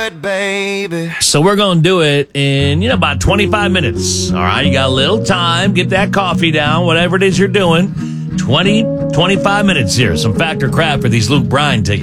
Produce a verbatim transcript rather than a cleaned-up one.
it, baby. So we're going to do it in, you know, about twenty-five minutes. All right, you got a little time. Get that coffee down, whatever it is you're doing. twenty, twenty-five minutes here. Some Factor crap for these Luke Bryan tickets.